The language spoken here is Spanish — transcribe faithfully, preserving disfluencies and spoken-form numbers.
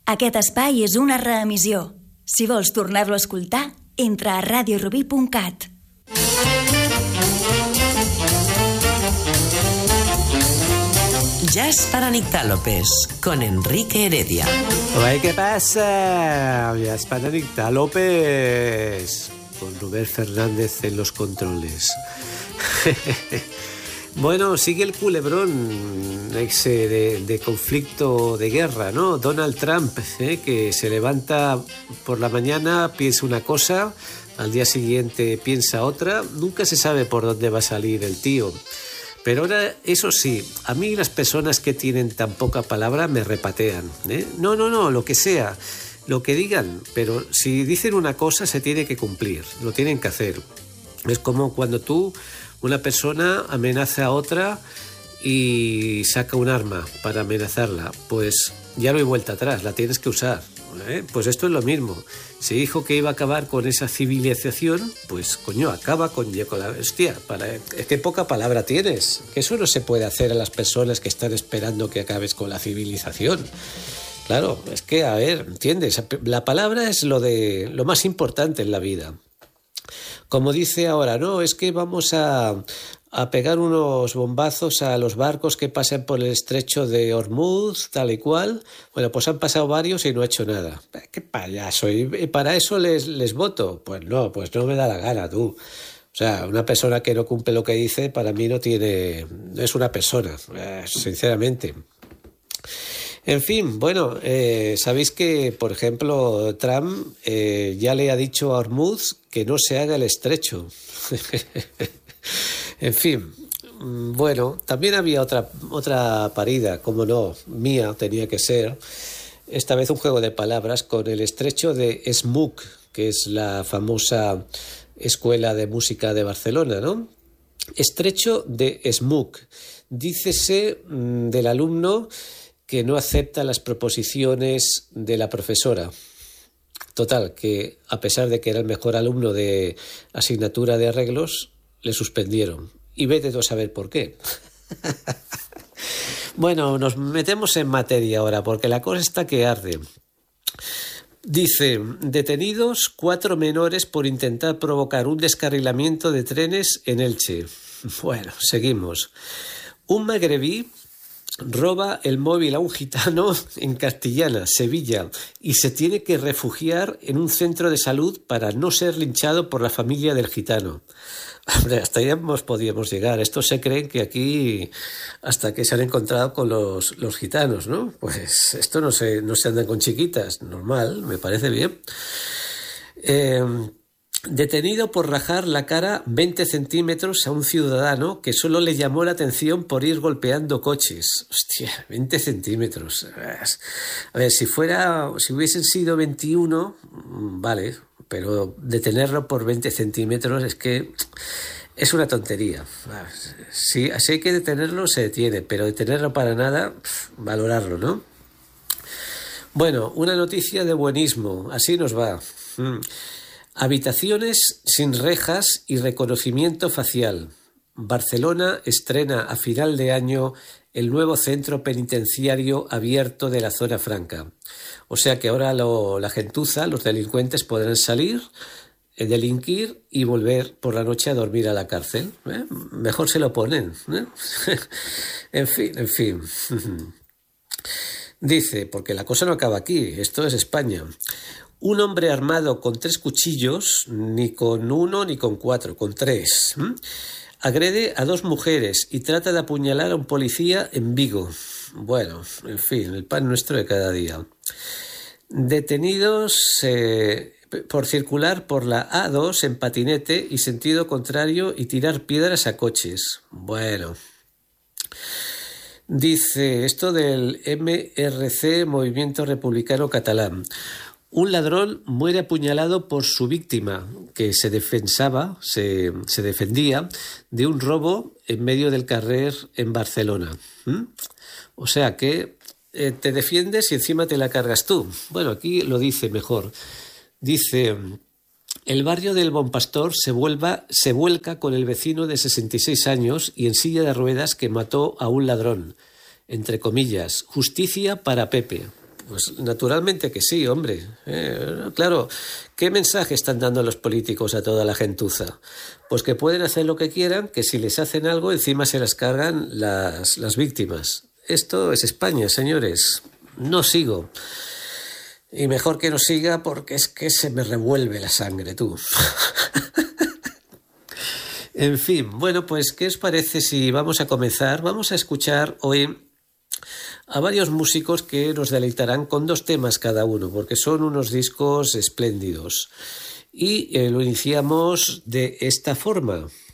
Aquest espai és una reemissió. Si vols tornar-lo a escoltar, entra a radio rubí punt cat. Jazz para Nyctálopes, con Enrique Heredia. Oye, ¿qué pasa? Jazz para Nyctálopes, con Rubén Fernández en los controles. Bueno, sigue el culebrón ese de, de conflicto, de guerra, ¿no? Donald Trump, ¿eh? Que se levanta por la mañana, piensa una cosa, al día siguiente piensa otra, nunca se sabe por dónde va a salir el tío. Pero ahora, eso sí, a mí las personas que tienen tan poca palabra me repatean, ¿eh? No, no, no, lo que sea, lo que digan, pero si dicen una cosa se tiene que cumplir, lo tienen que hacer. Es como cuando tú, una persona amenaza a otra y saca un arma para amenazarla, pues ya no hay vuelta atrás, la tienes que usar, ¿eh? Pues esto es lo mismo. Si dijo que iba a acabar con esa civilización, pues coño, acaba con, con la... Hostia, para, es que poca palabra tienes, que eso no se puede hacer a las personas que están esperando que acabes con la civilización. Claro, es que, a ver, ¿entiendes? La palabra es lo, de, lo más importante en la vida. Como dice ahora, no, es que vamos a, a pegar unos bombazos a los barcos que pasen por el estrecho de Hormuz, tal y cual. Bueno, pues han pasado varios y no ha hecho nada. ¡Qué payaso! ¿Y para eso les, les voto? Pues no, pues no me da la gana, tú. O sea, una persona que no cumple lo que dice, para mí no tiene... no es una persona, eh, sinceramente. En fin, bueno, eh, sabéis que, por ejemplo, Trump eh, ya le ha dicho a Hormuz que no se haga el estrecho. En fin, bueno, también había otra, otra parida, como no, mía tenía que ser, esta vez un juego de palabras con el estrecho de Esmuc, que es la famosa escuela de música de Barcelona, ¿no? Estrecho de Esmuc, dícese mmm, del alumno que no acepta las proposiciones de la profesora. Total, que a pesar de que era el mejor alumno de asignatura de arreglos, le suspendieron. Y vete tú a saber por qué. Bueno, nos metemos en materia ahora, porque la cosa está que arde. Dice, detenidos cuatro menores por intentar provocar un descarrilamiento de trenes en Elche. Bueno, seguimos. Un magrebí roba el móvil a un gitano en Castellana, Sevilla, y se tiene que refugiar en un centro de salud para no ser linchado por la familia del gitano. Hombre, hasta ahí hemos podíamos llegar. Estos se creen que aquí, hasta que se han encontrado con los, los gitanos, ¿no? Pues esto no se, no se andan con chiquitas, normal, me parece bien. Eh... Detenido por rajar la cara veinte centímetros a un ciudadano que solo le llamó la atención por ir golpeando coches. Hostia, veinte centímetros. A ver, si fuera, si hubiesen sido veintiuno, vale, pero detenerlo por veinte centímetros es que es una tontería. Si, si hay que detenerlo, se detiene, pero detenerlo para nada, valorarlo, ¿no? Bueno, una noticia de buenismo, así nos va. Habitaciones sin rejas y reconocimiento facial. Barcelona estrena a final de año el nuevo centro penitenciario abierto de la zona franca. O sea que ahora lo, la gentuza, los delincuentes podrán salir, eh, delinquir y volver por la noche a dormir a la cárcel. ¿Eh? Mejor se lo ponen, ¿eh? En fin, en fin. Dice, porque la cosa no acaba aquí, esto es España. Un hombre armado con tres cuchillos, ni con uno ni con cuatro, con tres, ¿m? agrede a dos mujeres y trata de apuñalar a un policía en Vigo. Bueno, en fin, el pan nuestro de cada día. Detenidos eh, por circular por la A dos en patinete y sentido contrario y tirar piedras a coches. Bueno. Dice esto del M R C, Movimiento Republicano Catalán. Un ladrón muere apuñalado por su víctima, que se defensaba, se, se defendía de un robo en medio del carrer en Barcelona. ¿Mm? O sea que eh, te defiendes y encima te la cargas tú. Bueno, aquí lo dice mejor. Dice, el barrio del Bon Pastor se, vuelva, se vuelca con el vecino de sesenta y seis años y en silla de ruedas que mató a un ladrón. Entre comillas, justicia para Pepe. Pues naturalmente que sí, hombre. Eh, claro, ¿qué mensaje están dando los políticos a toda la gentuza? Pues que pueden hacer lo que quieran, que si les hacen algo, encima se las cargan las, las víctimas. Esto es España, señores. No sigo. Y mejor que no siga porque es que se me revuelve la sangre, tú. En fin, bueno, pues ¿qué os parece si vamos a comenzar? Vamos a escuchar hoy a varios músicos que nos deleitarán con dos temas cada uno, porque son unos discos espléndidos. Y eh, lo iniciamos de esta forma.